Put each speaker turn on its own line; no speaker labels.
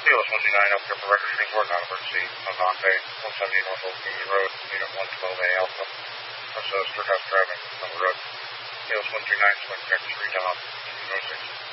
POS 129 up here for record report, not emergency on Monday, 170 North Old Community Road, unit 112A Alpha. Also, strict out driving on the road. POS 139, swing check 3 Dom, emergency.